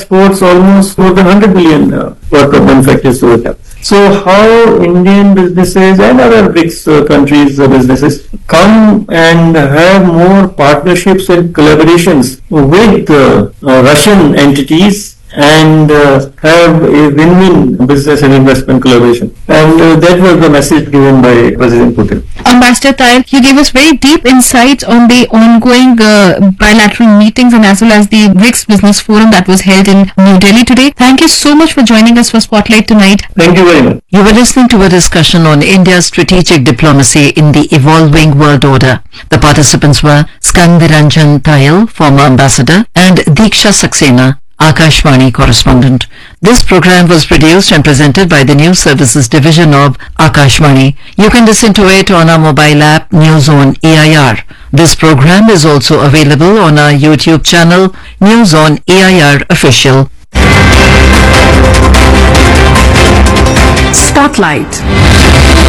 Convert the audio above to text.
exports almost more than 100 billion worth of manufacturers over here. So how Indian businesses and other BRICS countries' businesses come and have more partnerships and collaborations with Russian entities and have a win-win business and investment collaboration. And that was the message given by President Putin. Ambassador Tayal, you gave us very deep insights on the ongoing bilateral meetings and as well as the BRICS Business Forum that was held in New Delhi today. Thank you so much for joining us for Spotlight tonight. Thank you very much. You were listening to a discussion on India's strategic diplomacy in the evolving world order. The participants were Skandiranjan Tayal, former ambassador, and Diksha Saxena, Akashvani correspondent. This program was produced and presented by the News Services Division of Akashvani. You can listen to it on our mobile app News on AIR. This program is also available on our YouTube channel News on AIR Official. Spotlight.